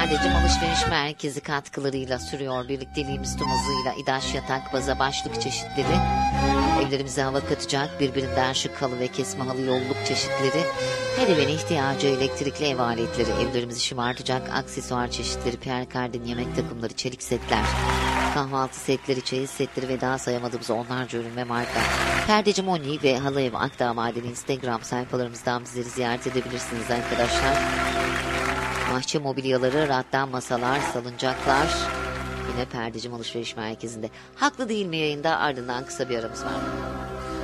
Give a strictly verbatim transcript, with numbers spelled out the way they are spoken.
Perdecim Alışveriş Merkezi katkılarıyla sürüyor. Birlikteliğimiz tüm hızıyla İdaş yatak, baza, başlık çeşitleri. Evlerimize hava katacak birbirinden şık halı ve kesme halı yolluk çeşitleri. Her evin ihtiyacı elektrikli ev aletleri. Evlerimizi şımartacak aksesuar çeşitleri. Pierre Cardin yemek takımları, çelik setler. Kahvaltı setleri, çeyiz setleri ve daha sayamadığımız onlarca ürün ve marka. Perdeci Moni ve Halı Ev Akdağ Madeni Instagram sayfalarımızdan bizleri ziyaret edebilirsiniz arkadaşlar. Mahçe mobilyaları, rattan masalar, salıncaklar. Yine Perdecim Alışveriş Merkezi'nde. Haklı değil mi yayında? Ardından kısa bir aramız var.